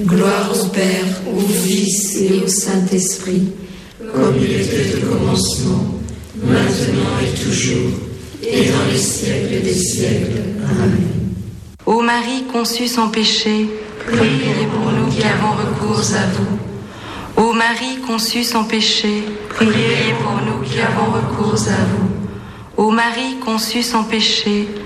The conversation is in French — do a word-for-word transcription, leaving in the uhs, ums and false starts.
Gloire au Père, au Fils et au Saint-Esprit, comme il était au commencement, maintenant et toujours, et dans les siècles des siècles. Amen. Ô Marie conçue sans péché, priez pour nous qui avons recours à vous. Ô Marie conçue sans péché, priez pour nous qui avons recours à vous. Ô Marie conçue sans péché,